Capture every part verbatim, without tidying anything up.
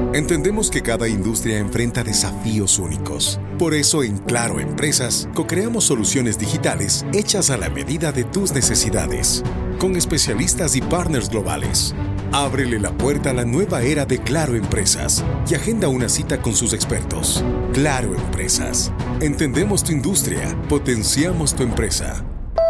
Entendemos que cada industria enfrenta desafíos únicos. Por eso en Claro Empresas co-creamos soluciones digitales hechas a la medida de tus necesidades, con especialistas y partners globales. Ábrele la puerta a la nueva era de Claro Empresas y agenda una cita con sus expertos. Claro Empresas. Entendemos tu industria, potenciamos tu empresa.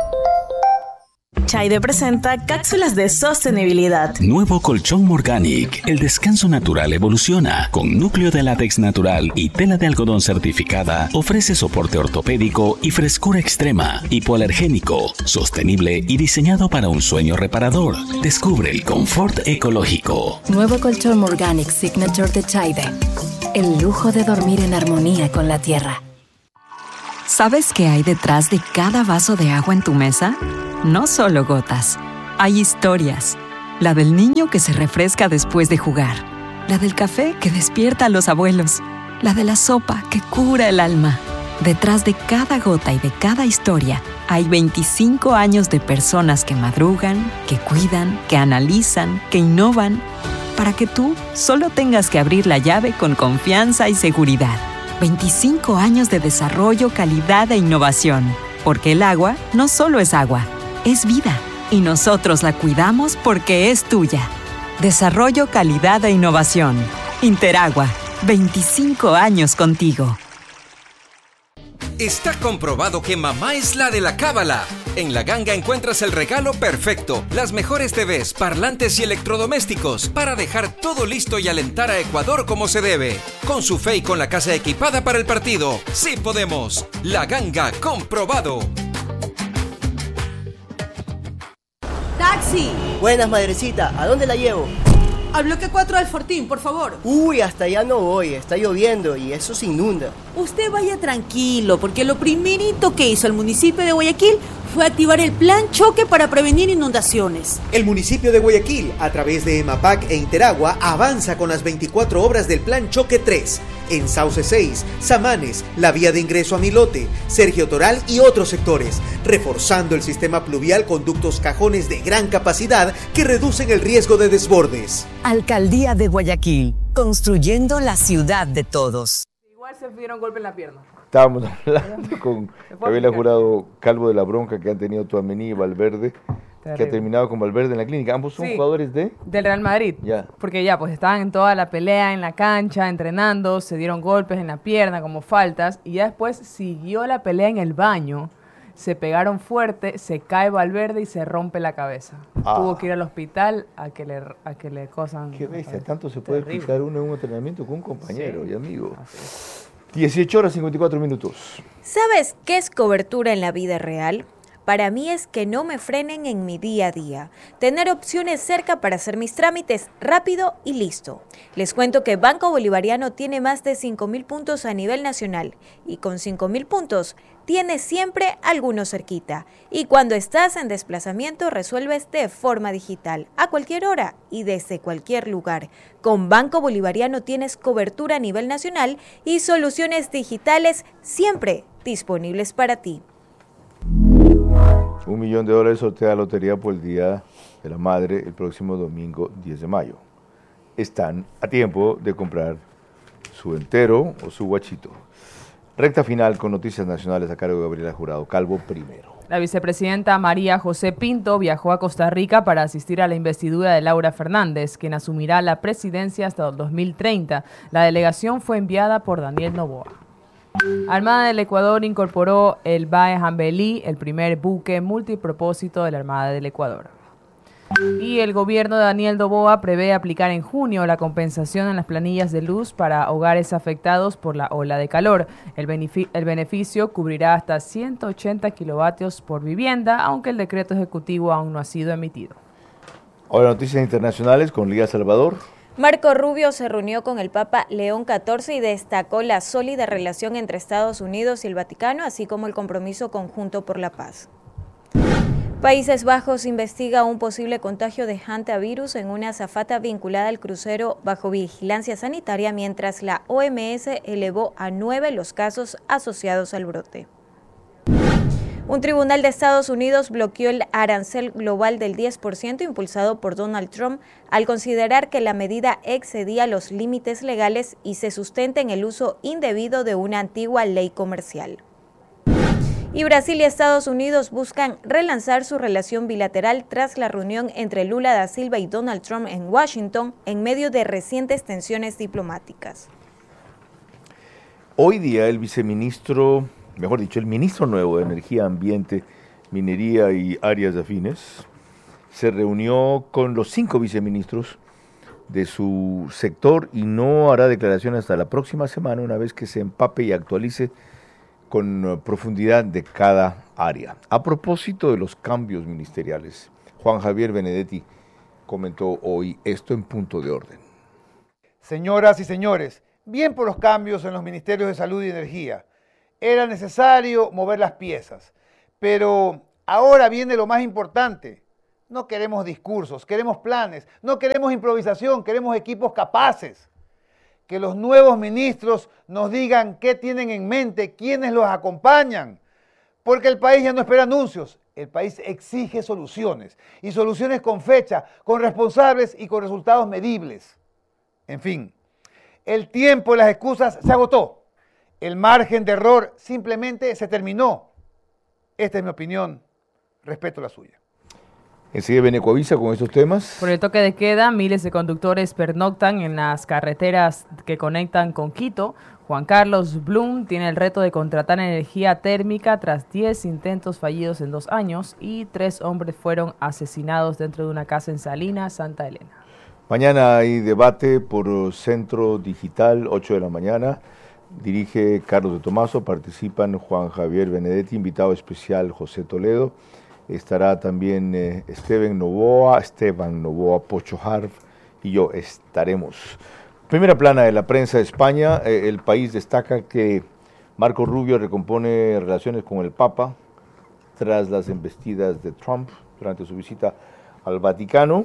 Chaide presenta cápsulas de sostenibilidad. Nuevo colchón Morganic. El descanso natural evoluciona. Con núcleo de látex natural y tela de algodón certificada, ofrece soporte ortopédico y frescura extrema, hipoalergénico, sostenible y diseñado para un sueño reparador. Descubre el confort ecológico. Nuevo colchón Morganic Signature de Chaide. El lujo de dormir en armonía con la tierra. ¿Sabes qué hay detrás de cada vaso de agua en tu mesa? No solo gotas, hay historias. La del niño que se refresca después de jugar. La del café que despierta a los abuelos. La de la sopa que cura el alma. Detrás de cada gota y de cada historia hay veinticinco años de personas que madrugan, que cuidan, que analizan, que innovan, para que tú solo tengas que abrir la llave con confianza y seguridad. veinticinco años de desarrollo, calidad e innovación. Porque el agua no solo es agua, es vida, y nosotros la cuidamos porque es tuya. Desarrollo, calidad e innovación. Interagua, veinticinco años contigo. Está comprobado que mamá es la de la cábala. En La Ganga encuentras el regalo perfecto, las mejores T Vs, parlantes y electrodomésticos para dejar todo listo y alentar a Ecuador como se debe. Con su fe y con la casa equipada para el partido. ¡Sí podemos! La Ganga, comprobado. ¡Taxi! Buenas, madrecita. ¿A dónde la llevo? Al bloque cuatro del Fortín, por favor. Uy, hasta allá no voy. Está lloviendo y eso se inunda. Usted vaya tranquilo, porque lo primerito que hizo el municipio de Guayaquil fue activar el plan choque para prevenir inundaciones. El municipio de Guayaquil, a través de EMAPAC e Interagua, avanza con las veinticuatro obras del plan choque tres. En Sauce seis, Samanes, la vía de ingreso a Milote, Sergio Toral y otros sectores, reforzando el sistema pluvial con ductos cajones de gran capacidad que reducen el riesgo de desbordes. Alcaldía de Guayaquil, construyendo la ciudad de todos. Igual se dieron golpe en la pierna. Estábamos hablando con Gabriela Jurado Calvo de la bronca que han tenido Tchouaméni y Valverde, terrible, que ha terminado con Valverde en la clínica. Ambos son sí, jugadores de... del Real Madrid. Ya. Porque ya, pues estaban en toda la pelea, en la cancha, entrenando, se dieron golpes en la pierna como faltas, y ya después siguió la pelea en el baño, se pegaron fuerte, se cae Valverde y se rompe la cabeza. Ah. Tuvo que ir al hospital a que le, a que le cosan. Qué bestia, tanto se puede terrible. Explicar uno en un entrenamiento con un compañero sí. y amigo. Así. dieciocho horas cincuenta y cuatro minutos. ¿Sabes qué es cobertura en la vida real? Para mí es que no me frenen en mi día a día. Tener opciones cerca para hacer mis trámites rápido y listo. Les cuento que Banco Bolivariano tiene más de cinco mil puntos a nivel nacional y con cinco mil puntos tienes siempre alguno cerquita. Y cuando estás en desplazamiento resuelves de forma digital, a cualquier hora y desde cualquier lugar. Con Banco Bolivariano tienes cobertura a nivel nacional y soluciones digitales siempre disponibles para ti. Un millón de dólares sortea la lotería por el Día de la Madre el próximo domingo diez de mayo. Están a tiempo de comprar su entero o su guachito. Recta final con noticias nacionales a cargo de Gabriela Jurado Calvo primero. La vicepresidenta María José Pinto viajó a Costa Rica para asistir a la investidura de Laura Fernández, quien asumirá la presidencia hasta el dos mil treinta. La delegación fue enviada por Daniel Noboa. Armada del Ecuador incorporó el Bae Jambelí, el primer buque multipropósito de la Armada del Ecuador. Y el gobierno de Daniel Noboa prevé aplicar en junio la compensación en las planillas de luz para hogares afectados por la ola de calor. El, benefic- el beneficio cubrirá hasta ciento ochenta kilovatios por vivienda, aunque el decreto ejecutivo aún no ha sido emitido. Ahora noticias internacionales con Lía Salvador. Marco Rubio se reunió con el Papa León catorce y destacó la sólida relación entre Estados Unidos y el Vaticano, así como el compromiso conjunto por la paz. Países Bajos investiga un posible contagio de hantavirus en una azafata vinculada al crucero bajo vigilancia sanitaria, mientras la O M S elevó a nueve los casos asociados al brote. Un tribunal de Estados Unidos bloqueó el arancel global del diez por ciento impulsado por Donald Trump al considerar que la medida excedía los límites legales y se sustenta en el uso indebido de una antigua ley comercial. Y Brasil y Estados Unidos buscan relanzar su relación bilateral tras la reunión entre Lula da Silva y Donald Trump en Washington en medio de recientes tensiones diplomáticas. Hoy día el viceministro, mejor dicho, el ministro nuevo de Energía, Ambiente, Minería y Áreas Afines se reunió con los cinco viceministros de su sector y no hará declaración hasta la próxima semana, una vez que se empape y actualice con profundidad de cada área. A propósito de los cambios ministeriales, Juan Javier Benedetti comentó hoy esto en Punto de Orden. Señoras y señores, bien por los cambios en los ministerios de Salud y Energía. Era necesario mover las piezas, pero ahora viene lo más importante. No queremos discursos, queremos planes, no queremos improvisación, queremos equipos capaces. Que los nuevos ministros nos digan qué tienen en mente, quiénes los acompañan. Porque el país ya no espera anuncios, el país exige soluciones. Y soluciones con fecha, con responsables y con resultados medibles. En fin, el tiempo y las excusas se agotó. El margen de error simplemente se terminó. Esta es mi opinión, respeto la suya. Enseguida viene Coavisa con estos temas. Por el toque de queda, miles de conductores pernoctan en las carreteras que conectan con Quito. Juan Carlos Blum tiene el reto de contratar energía térmica tras diez intentos fallidos en dos años y tres hombres fueron asesinados dentro de una casa en Salinas, Santa Elena. Mañana hay debate por Centro Digital, ocho de la mañana. Dirige Carlos de Tomaso, participan Juan Javier Benedetti, invitado especial José Toledo. Estará también eh, Esteban Novoa, Esteban Novoa, Pocho Harf y yo estaremos. Primera plana de la prensa de España, eh, El País destaca que Marco Rubio recompone relaciones con el Papa tras las embestidas de Trump durante su visita al Vaticano.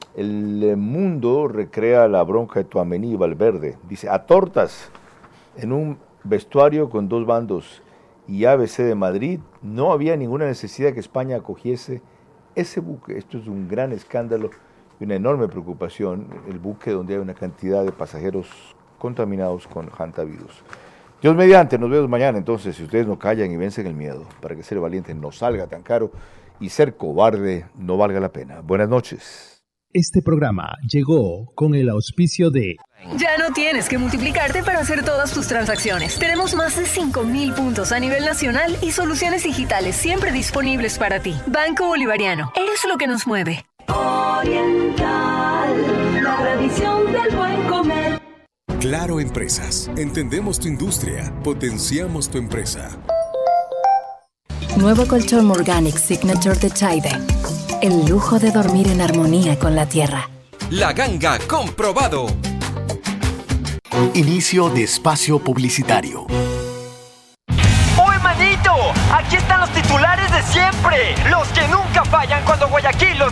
El eh, Mundo recrea la bronca de Tchouaméni y Valverde. Dice, a tortas en un vestuario con dos bandos y A B C de Madrid, no había ninguna necesidad que España acogiese ese buque. Esto es un gran escándalo y una enorme preocupación, el buque donde hay una cantidad de pasajeros contaminados con hantavirus. Dios mediante, nos vemos mañana. Entonces, si ustedes no callan y vencen el miedo, para que ser valiente no salga tan caro y ser cobarde no valga la pena. Buenas noches. Este programa llegó con el auspicio de... Ya no tienes que multiplicarte para hacer todas tus transacciones. Tenemos más de cinco mil puntos a nivel nacional y soluciones digitales siempre disponibles para ti. Banco Bolivariano, eres lo que nos mueve. Oriental, la tradición del buen comer. Claro Empresas. Entendemos tu industria, potenciamos tu empresa. Nuevo colchón Morganic Signature de Chaide. El lujo de dormir en armonía con la tierra. La Ganga, comprobado. Inicio de espacio publicitario. ¡Uy, manito! Aquí están los titulares de siempre. Los que nunca fallan cuando Guayaquil los